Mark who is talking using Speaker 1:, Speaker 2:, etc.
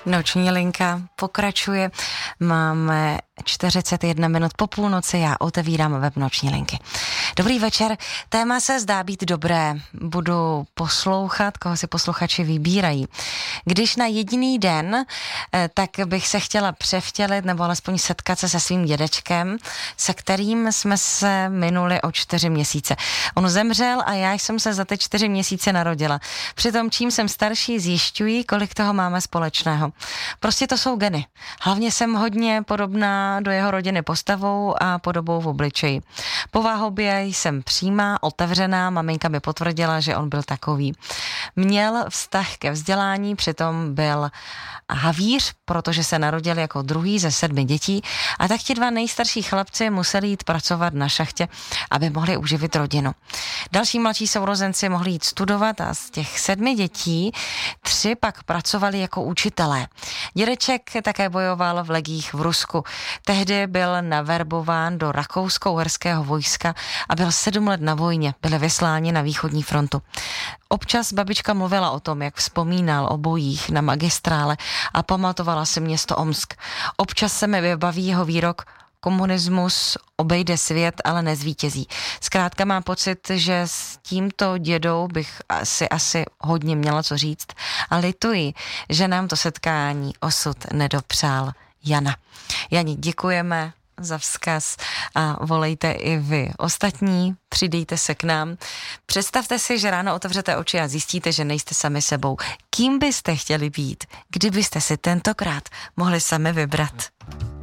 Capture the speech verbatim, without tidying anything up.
Speaker 1: Noční linka pokračuje. Máme čtyřicet jedna minut po půlnoci, já otevírám web Noční linky. Dobrý večer, téma se zdá být dobré. Budu poslouchat, koho si posluchači vybírají. Když na jediný den, tak bych se chtěla převtělit nebo alespoň setkat se se svým dědečkem, se kterým jsme se minuli o čtyři měsíce. On zemřel a já jsem se za ty čtyři měsíce narodila. Přitom čím jsem starší, zjišťuji, kolik toho máme společného. Prostě to jsou geny. Hlavně jsem hodně podobná do jeho rodiny postavou a podobou v obličeji. Po váhobě jsem přímá, otevřená, maminka mi potvrdila, že on byl takový. Měl vztah ke vzdělání, přitom byl havíř, protože se narodil jako druhý ze sedmi dětí a tak ti dva nejstarší chlapci museli jít pracovat na šachtě, aby mohli uživit rodinu. Další mladší sourozenci mohli jít studovat a z těch sedmi dětí tři pak pracovali jako učitelé. Dědeček také bojoval v legích v Rusku. Tehdy byl naverbován do rakousko-uherského vojska a byl sedm let na vojně. Byli vysláni na východní frontu. Občas babička mluvila o tom, jak vzpomínal o bojích na magistrále a pamatovala si město Omsk. Občas se mi vybaví jeho výrok: komunismus obejde svět, ale nezvítězí. Zkrátka mám pocit, že s tímto dědou bych si asi hodně měla co říct a lituji, že nám to setkání osud nedopřál. Jana. Jani, děkujeme za vzkaz a volejte i vy ostatní, přidejte se k nám. Představte si, že ráno otevřete oči a zjistíte, že nejste sami sebou. Kým byste chtěli být, kdybyste si tentokrát mohli sami vybrat?